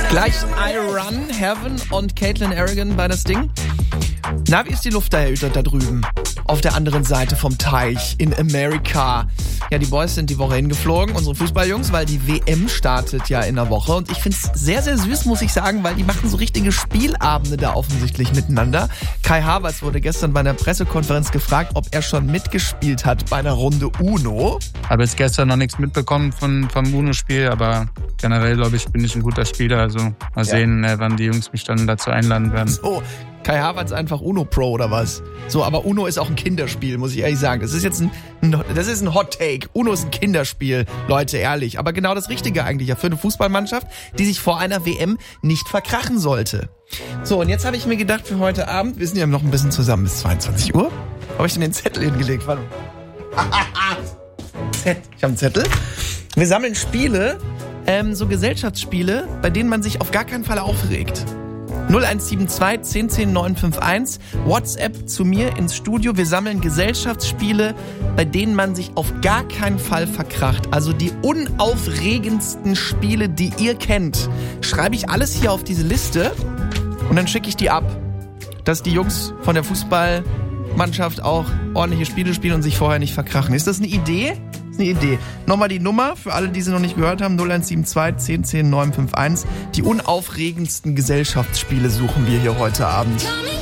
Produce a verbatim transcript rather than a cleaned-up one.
Gleich I Run, Heaven und Caitlin Aragon bei das Ding. Na, wie ist die Luft da erhütet da drüben? Auf der anderen Seite vom Teich in Amerika. Ja, die Boys sind die Woche hingeflogen, unsere Fußballjungs, weil die W M startet ja in der Woche. Und ich find's sehr, sehr süß, muss ich sagen, weil die machen so richtige Spielabende da offensichtlich miteinander. Kai Havertz wurde gestern bei einer Pressekonferenz gefragt, ob er schon mitgespielt hat bei einer Runde Uno. Habe jetzt gestern noch nichts mitbekommen von, vom Uno-Spiel, aber generell, glaube ich, bin ich ein guter Spieler. Also mal ja. sehen, wann die Jungs mich dann dazu einladen werden. So, Kai Havertz einfach Uno-Pro oder was? So, aber Uno ist auch ein Kinderspiel, muss ich ehrlich sagen. Das ist jetzt ein, ein das ist ein Hot-Take. Uno ist ein Kinderspiel, Leute, ehrlich. Aber genau das Richtige eigentlich ja für eine Fußballmannschaft, die sich vor einer W M nicht verkrachen sollte. So, und jetzt habe ich mir gedacht für heute Abend, wir sind ja noch ein bisschen zusammen bis zweiundzwanzig Uhr, habe ich denn den Zettel hingelegt? Warte. Ich habe einen Zettel. Wir sammeln Spiele, ähm, so Gesellschaftsspiele, bei denen man sich auf gar keinen Fall aufregt. null eins sieben zwei, zehn zehn, neun fünf eins, WhatsApp zu mir ins Studio. Wir sammeln Gesellschaftsspiele, bei denen man sich auf gar keinen Fall verkracht. Also die unaufregendsten Spiele, die ihr kennt, schreibe ich alles hier auf diese Liste und dann schicke ich die ab, dass die Jungs von der Fußballmannschaft auch ordentliche Spiele spielen und sich vorher nicht verkrachen. Ist das eine Idee? Eine Idee. Nochmal die Nummer für alle, die sie noch nicht gehört haben. null eins sieben zwei, zehn zehn, neun fünf eins. Die unaufregendsten Gesellschaftsspiele suchen wir hier heute Abend.